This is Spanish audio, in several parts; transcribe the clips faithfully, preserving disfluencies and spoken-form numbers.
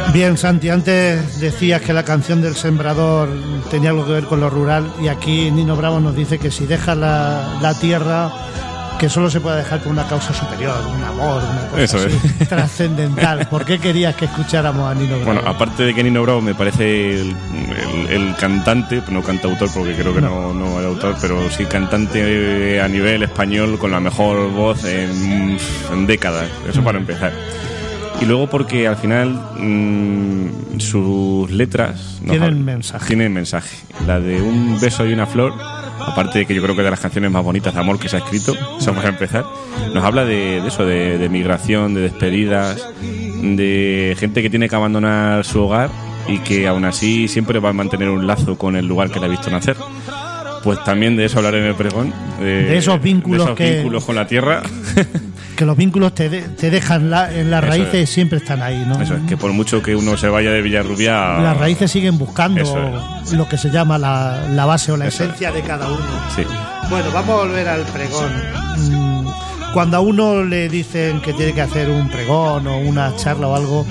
Bien, Santi, antes decías que la canción del Sembrador tenía algo que ver con lo rural, y aquí Nino Bravo nos dice que si dejas la, la tierra, que solo se puede dejar por una causa superior, un amor, una cosa Eso así, es. trascendental. ¿Por qué querías que escucháramos a Nino Bravo? Bueno, aparte de que Nino Bravo me parece el, el, el cantante, no cantautor porque creo que no, no es autor, pero sí cantante a nivel español con la mejor voz en, en décadas, eso para empezar. Y luego porque al final mmm, sus letras tienen hablan, mensaje. Tienen mensaje. La de Un beso y una flor, aparte de que yo creo que es de las canciones más bonitas de amor que se ha escrito, eso para empezar, nos habla de, de eso, de, de migración, de despedidas, de gente que tiene que abandonar su hogar y que aún así siempre va a mantener un lazo con el lugar que le ha visto nacer. Pues también de eso hablaré en el pregón, de, de esos vínculos, de esos que, vínculos con la tierra. Que los vínculos te, de, te dejan la, en las raíces, es. siempre están ahí, ¿no? Eso es, que por mucho que uno se vaya de Villarrubia, las raíces siguen buscando es. lo que se llama la, la base o la eso esencia es. de cada uno. Sí. Bueno, vamos a volver al pregón. Cuando a uno le dicen que tiene que hacer un pregón o una charla o algo,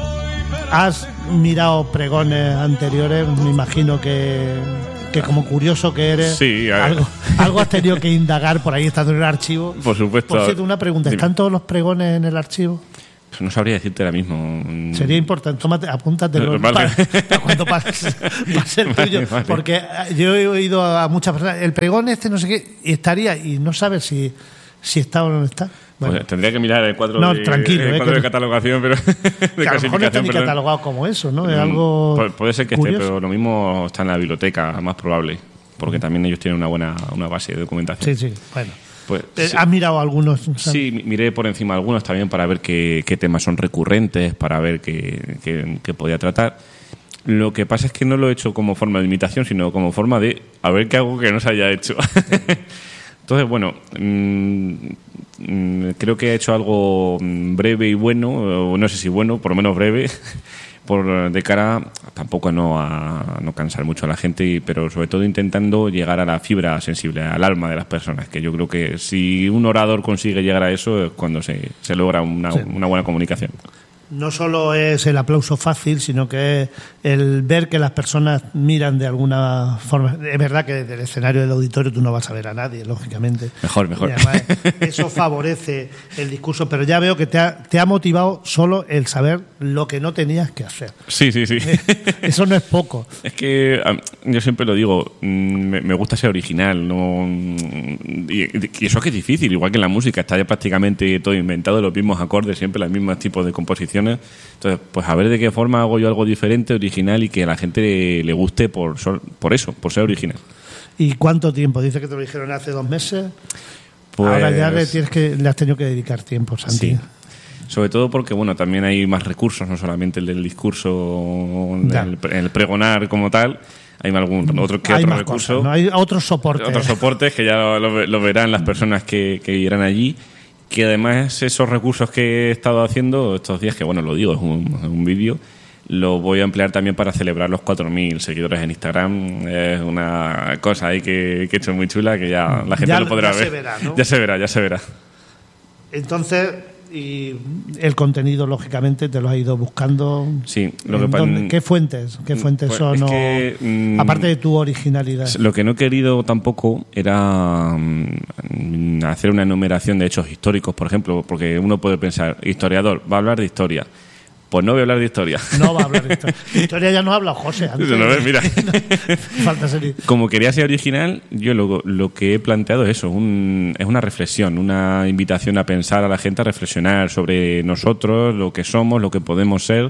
¿has mirado pregones anteriores? Me imagino que... que como curioso que eres, sí, algo, algo has tenido que indagar por ahí estando en el archivo. Por supuesto. Por cierto, una pregunta, ¿están Dime. todos los pregones en el archivo? Pues no sabría decirte ahora mismo. Sería importante, tómate, apúntatelo para, para cuando pase, pase el tuyo. Vale, vale. Porque yo he oído a muchas personas, el pregón este no sé qué, y estaría, y no sabes si, si está o no está. Bueno. Pues tendría que mirar el cuadro, no, de, tranquilo, el eh, cuadro de catalogación, pero de a lo mejor no está ni catalogado como eso, ¿no? Es algo Pu- puede ser que curioso. esté, pero lo mismo está en la biblioteca, más probable, porque también ellos tienen una buena una base de documentación. Sí, sí, bueno. Pues, ¿Has sí. mirado algunos? Sí, miré por encima algunos también para ver qué, qué temas son recurrentes, para ver qué, qué, qué podía tratar. Lo que pasa es que no lo he hecho como forma de imitación, sino como forma de a ver qué hago que no se haya hecho. Entonces, bueno, mmm, mmm, creo que he hecho algo breve y bueno, o no sé si bueno, por lo menos breve, por de cara tampoco no a no cansar mucho a la gente, pero sobre todo intentando llegar a la fibra sensible, al alma de las personas, que yo creo que si un orador consigue llegar a eso es cuando se, se logra una, sí. una buena comunicación. No solo es el aplauso fácil, sino que es el ver que las personas miran de alguna forma. Es verdad que desde el escenario del auditorio tú no vas a ver a nadie, lógicamente. Mejor, mejor. Y además, eso favorece el discurso, pero ya veo que te ha, te ha motivado solo el saber lo que no tenías que hacer. Sí, sí, sí. Eso no es poco. Es que yo siempre lo digo, me, me gusta ser original, no y, y eso es que es difícil, igual que en la música, está ya prácticamente todo inventado, los mismos acordes, siempre los mismos tipos de composiciones. Entonces, pues a ver de qué forma hago yo algo diferente, original y que a la gente le, le guste por, por eso, por ser original. ¿Y cuánto tiempo? Dice que te lo dijeron hace dos meses. Pues, ahora ya le, tienes que, le has tenido que dedicar tiempo, Santi. Sí. Sobre todo porque, bueno, también hay más recursos, no solamente el del discurso, el, el pregonar como tal. Hay algún otro que hay otro más recurso. Cosas, ¿no? Hay otros soportes. Otros soportes que ya lo, lo, lo verán las personas que, que irán allí. Que además esos recursos que he estado haciendo estos días, que bueno, lo digo, es un, un vídeo, lo voy a emplear también para celebrar los cuatro mil seguidores en Instagram. Es una cosa ahí que, que he hecho muy chula, que ya la gente ya, lo podrá ya ver. Se verá, ¿no? Ya se verá, ya se verá. Entonces, y el contenido, lógicamente, te lo has ido buscando. Sí. Lo que dónde, ¿Qué fuentes? ¿Qué fuentes pues son? Es que, o, mmm, aparte de tu originalidad. Lo que no he querido tampoco era mmm, hacer una enumeración de hechos históricos, por ejemplo, porque uno puede pensar, historiador, va a hablar de historia. Pues no voy a hablar de historia. No va a hablar de historia. De historia ya nos ha hablado José. Antes. No, mira. Falta ser... Como quería ser original, yo lo, lo que he planteado es eso, un, es una reflexión, una invitación a pensar a la gente, a reflexionar sobre nosotros, lo que somos, lo que podemos ser,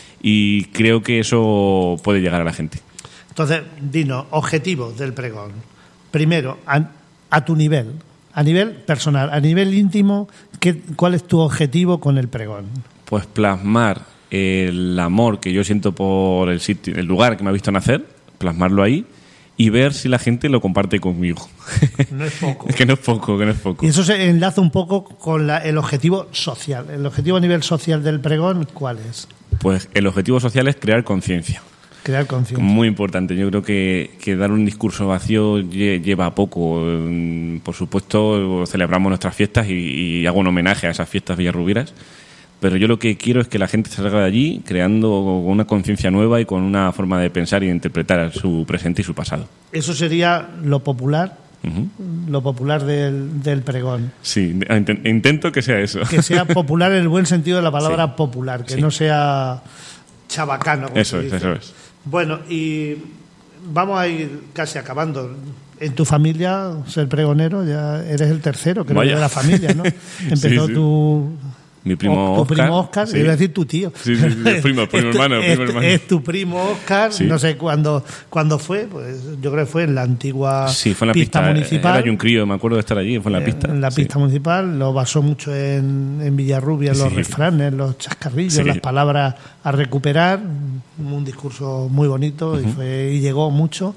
y creo que eso puede llegar a la gente. Entonces, dinos, objetivos del pregón. Primero, a, a tu nivel, a nivel personal, a nivel íntimo, ¿qué, ¿cuál es tu objetivo con el pregón? Pues plasmar el amor que yo siento por el sitio, el lugar que me ha visto nacer, plasmarlo ahí y ver si la gente lo comparte conmigo. No es poco. Es que no es poco, que no es poco. Y eso se enlaza un poco con la, el objetivo social. ¿El objetivo a nivel social del pregón cuál es? Pues el objetivo social es crear conciencia. Crear conciencia. Muy importante. Yo creo que, que dar un discurso vacío lleva poco. Por supuesto, celebramos nuestras fiestas y, y hago un homenaje a esas fiestas villarrubiras. pero yo lo que quiero es que la gente salga de allí creando una conciencia nueva y con una forma de pensar y de interpretar su presente y su pasado. Eso sería lo popular, uh-huh. lo popular del, del pregón. Sí, intento que sea eso. Que sea popular en el buen sentido de la palabra sí. popular, que sí. no sea chabacano. Como eso se es, dice. eso es. Bueno, y vamos a ir casi acabando. En tu familia, ser pregonero, ya eres el tercero, creo, de la familia, ¿no? Empezó sí, sí. tu... Mi primo o, tu Oscar. primo Oscar, sí. iba a decir tu tío. Sí, sí, sí, el primo, el primo hermano. El primo es, hermano. Es tu primo Oscar, sí. no sé cuándo, cuándo fue, pues yo creo que fue en la antigua sí, fue en la pista, pista municipal. Era yo un crío, me acuerdo de estar allí, fue en la pista. En la pista sí. municipal, lo basó mucho en, en Villarrubia, en los sí. refranes, los chascarrillos, sí. las palabras a recuperar, un discurso muy bonito uh-huh. y, fue, y llegó mucho.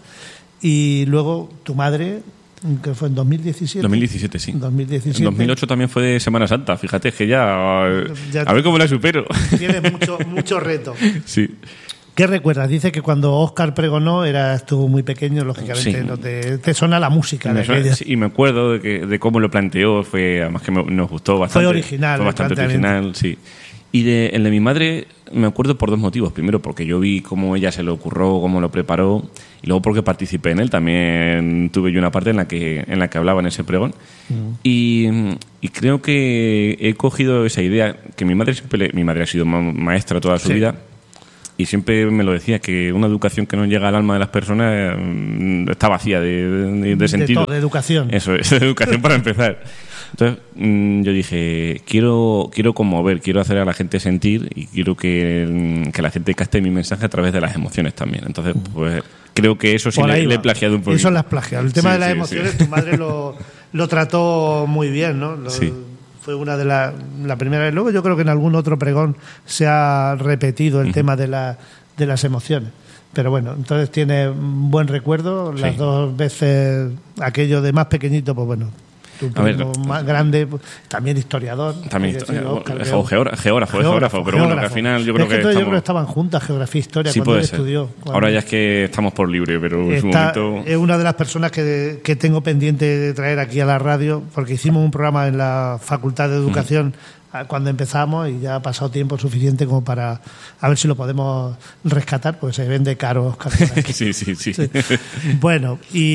Y luego tu madre... que fue en dos mil diecisiete. dos mil diecisiete, sí. dos mil diecisiete. En dos mil ocho también fue de Semana Santa, fíjate, es que ya... ya a ver cómo la supero. Tienes mucho, mucho reto. Sí. ¿Qué recuerdas? Dice que cuando Óscar pregonó eras tú muy pequeño, lógicamente sí. no te, te suena la música. Me suena, sí, y me acuerdo de, que, de cómo lo planteó, fue además que me, nos gustó bastante. Fue original. Fue bastante original, sí. Y de, el de mi madre me acuerdo por dos motivos. Primero, porque yo vi cómo ella se lo ocurrió, cómo lo preparó, y luego porque participé en él. También tuve yo una parte en la que en la que hablaba en ese pregón. Uh-huh. Y, y creo que he cogido esa idea, que mi madre siempre le, mi madre ha sido ma- maestra toda su sí. vida, y siempre me lo decía, que una educación que no llega al alma de las personas está vacía de, de, de sentido. De todo, de educación. Eso es, de educación para empezar. Entonces mmm, yo dije, quiero quiero conmover, quiero hacer a la gente sentir y quiero que, que la gente capte mi mensaje a través de las emociones también. Entonces, pues creo que eso sí le, le he plagiado un poquito. Eso lo has plagiado. El tema sí, de las sí, emociones, sí. tu madre lo, lo trató muy bien, ¿no? Lo, sí. Fue una de las la primera vez. Luego yo creo que en algún otro pregón se ha repetido el uh-huh. tema de, la, de las emociones. Pero bueno, entonces tiene un buen recuerdo. Las sí. dos veces aquello de más pequeñito, pues bueno... Tu primo más grande, también historiador. También historiador. O geógrafo, geógrafo, geógrafo, pero bueno, que al final yo creo que, que estamos... yo creo que estaban juntas, geografía e historia, sí, cuando él ser. estudió. Cuando... Ahora ya es que estamos por libre, pero en su momento... Es una de las personas que, que tengo pendiente de traer aquí a la radio, porque hicimos un programa en la Facultad de Educación uh-huh. cuando empezamos y ya ha pasado tiempo suficiente como para a ver si lo podemos rescatar, porque se vende caro, Oscar. sí, sí, sí, sí. Bueno,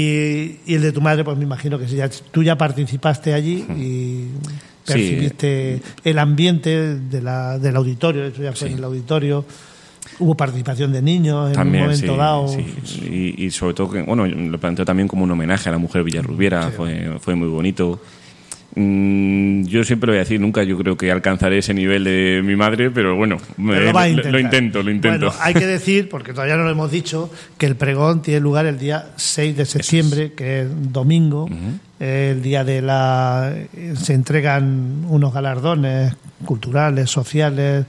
y, y el de tu madre, pues me imagino que si ya, tú ya participaste allí y percibiste sí. el ambiente de la, del auditorio, eso ya fue sí. en el auditorio. Hubo participación de niños en también, un momento sí, dado. Sí. Y, y sobre todo, que bueno, lo planteo también como un homenaje a la mujer villarrubiera, sí. fue, fue muy bonito. Yo siempre lo voy a decir, nunca yo creo que alcanzaré ese nivel de mi madre, pero bueno, pero me, lo, lo intento, lo intento. Bueno, hay que decir, porque todavía no lo hemos dicho, que el pregón tiene lugar el día seis de septiembre, es. que es domingo, uh-huh. el día de la... se entregan unos galardones culturales, sociales,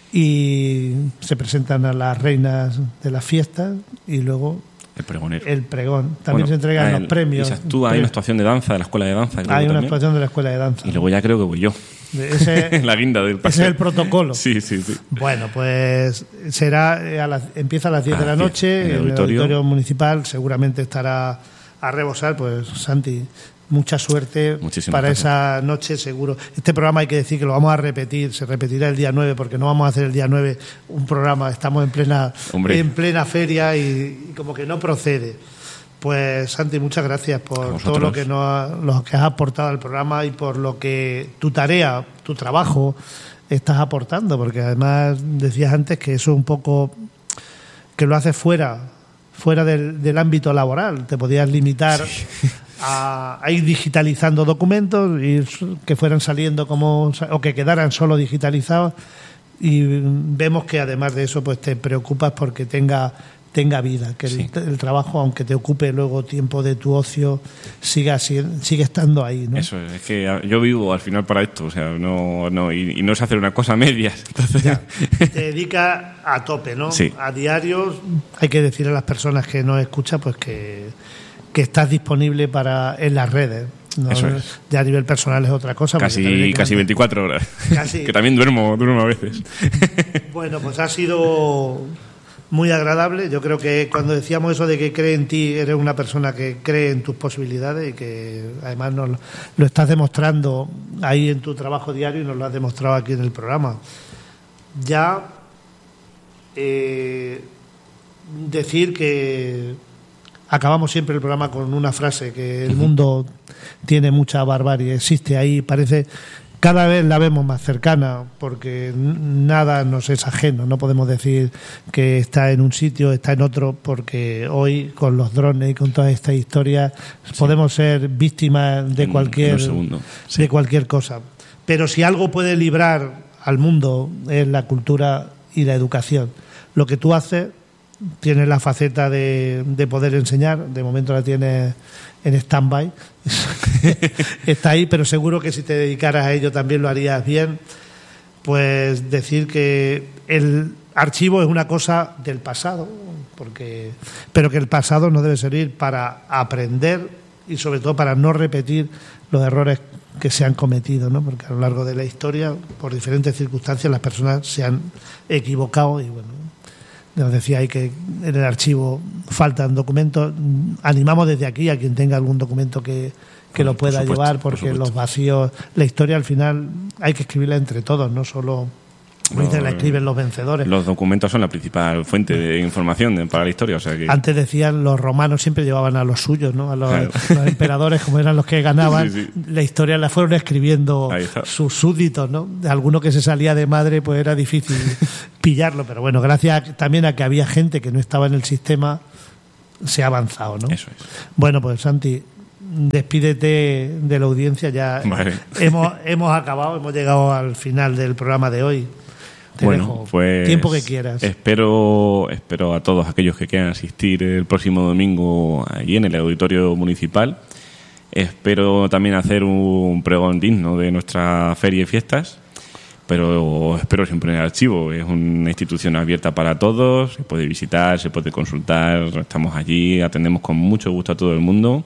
y se presentan a las reinas de las fiestas, y luego... El pregonero. El pregón. También bueno, se entregan el, los premios. Y se actúa, hay una actuación de danza de la escuela de danza. Creo hay una también. actuación de la escuela de danza. Y luego ya creo que voy yo. Ese, la guinda del paseo. Ese es el protocolo. Sí, sí, sí. Bueno, pues será a las, empieza a las diez a de la noche en el, el auditorio. auditorio municipal. Seguramente estará a rebosar. Pues Santi, mucha suerte Muchísimas para gracias. Esa noche, seguro. Este programa hay que decir que lo vamos a repetir, se repetirá el día nueve, porque no vamos a hacer el día nueve un programa, estamos en plena Hombre. en plena feria y, y como que no procede. Pues Santi, muchas gracias por todo lo que, nos, lo que has aportado al programa y por lo que tu tarea, tu trabajo estás aportando, porque además decías antes que eso es un poco que lo haces fuera, fuera del, del ámbito laboral, te podías limitar... Sí. A, a ir digitalizando documentos y que fueran saliendo como o que quedaran solo digitalizados, y vemos que además de eso pues te preocupas porque tenga tenga vida, que sí. el, el trabajo, aunque te ocupe luego tiempo de tu ocio, siga sigue estando ahí, ¿no? Eso es, es que yo vivo al final para esto, o sea, no no y, y no es hacer una cosa a medias. Entonces... Ya, te dedica a tope, ¿no? Sí. A diarios. Hay que decir a las personas que nos escuchan pues que que estás disponible para en las redes. ¿no? Eso es. Ya a nivel personal es otra cosa. Casi, casi veinticuatro horas. Casi. Que también duermo, duermo a veces. Bueno, pues ha sido muy agradable. Yo creo que cuando decíamos eso de que cree en ti, eres una persona que cree en tus posibilidades y que además nos lo estás demostrando ahí en tu trabajo diario y nos lo has demostrado aquí en el programa. ya eh, decir que acabamos siempre el programa con una frase, que el mundo tiene mucha barbarie, existe ahí, parece, cada vez la vemos más cercana, porque nada nos es ajeno, no podemos decir que está en un sitio, está en otro, porque hoy con los drones y con todas estas historias sí. podemos ser víctimas de en, cualquier, en un segundo. Sí. de cualquier cosa. Pero si algo puede librar al mundo es la cultura y la educación. Lo que tú haces tienes la faceta de, de poder enseñar, de momento la tienes en stand-by, está ahí, pero seguro que si te dedicaras a ello también lo harías bien. Pues decir que el archivo es una cosa del pasado, porque pero que el pasado nos debe servir para aprender y sobre todo para no repetir los errores que se han cometido, ¿no? Porque a lo largo de la historia, por diferentes circunstancias, las personas se han equivocado y bueno, nos decía ahí que en el archivo faltan documentos. Animamos desde aquí a quien tenga algún documento que, que lo pueda supuesto, llevar, porque por los vacíos, la historia al final hay que escribirla entre todos, no solo como dicen, la escriben los vencedores. Los documentos son la principal fuente de información de, para la historia. O sea que... Antes decían, los romanos siempre llevaban a los suyos, ¿no? A los, claro. los emperadores, como eran los que ganaban, sí, sí. la historia la fueron escribiendo sus súbditos, ¿no? Alguno que se salía de madre, pues era difícil pillarlo, pero bueno, gracias también a que había gente que no estaba en el sistema, se ha avanzado, ¿no? Eso es. Bueno, pues Santi, despídete de la audiencia, ya vale. hemos, hemos acabado, hemos llegado al final del programa de hoy. Te bueno, dejo. Pues tiempo que quieras. Espero, espero a todos aquellos que quieran asistir el próximo domingo allí en el auditorio municipal. Espero también hacer un pregón digno de nuestra feria y fiestas, pero espero siempre en el archivo. Es una institución abierta para todos, se puede visitar, se puede consultar, estamos allí, atendemos con mucho gusto a todo el mundo.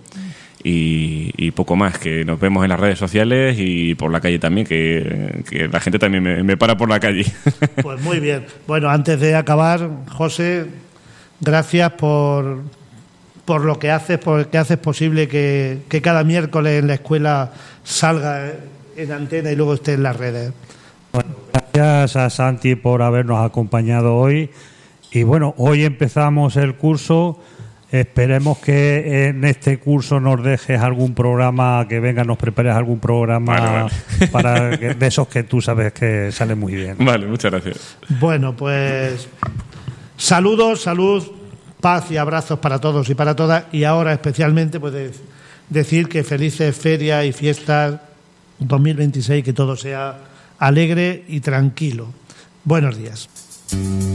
Y, y poco más, que nos vemos en las redes sociales y por la calle también, que, que la gente también me, me para por la calle. Pues muy bien. Bueno, antes de acabar, José, gracias por, por lo que haces, porque haces posible que, que cada miércoles en la escuela salga en antena y luego esté en las redes. Bueno, gracias a Santi por habernos acompañado hoy. Y bueno, hoy empezamos el curso. Esperemos que en este curso nos dejes algún programa, que venga, nos prepares algún programa vale, vale. para que, de esos que tú sabes que salen muy bien. Vale, muchas gracias. Bueno, pues saludos, salud, paz y abrazos para todos y para todas. Y ahora especialmente pues decir que felices ferias y fiestas dos mil veintiséis, que todo sea alegre y tranquilo. Buenos días.